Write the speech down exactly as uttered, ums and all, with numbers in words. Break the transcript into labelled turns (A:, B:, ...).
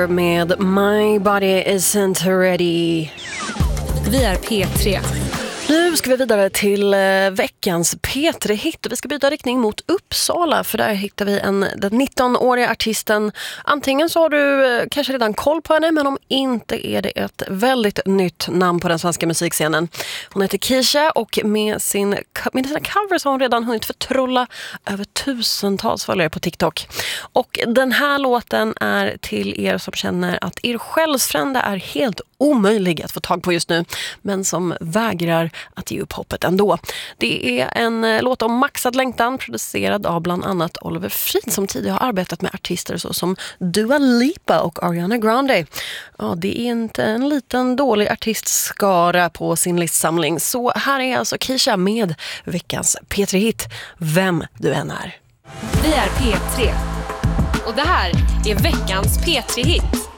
A: Med My Body Isn't Ready.
B: Vi är P tre.
A: Nu ska vi vidare till veckans P tre-hit och vi ska byta riktning mot Uppsala, för där hittar vi en, den nittonåriga artisten. Antingen så har du kanske redan koll på henne, men om inte är det ett väldigt nytt namn på den svenska musikscenen. Hon heter Keisha och med, sin, med sina covers har hon redan hunnit förtrolla över tusentals följare på TikTok. Och den här låten är till er som känner att er själsfrände är helt omöjlig att få tag på just nu, men som vägrar att ge upp hoppet ändå. Det är en låt om maxad längtan, producerad av bland annat Oliver Frid, som tidigare har arbetat med artister så som Dua Lipa och Ariana Grande. Ja, det är inte en liten dålig artistskara på sin listsamling. Så här är alltså Keisha med veckans P tre-hit, Vem du än är.
B: Vi är P tre. Och det här är veckans P tre-hit.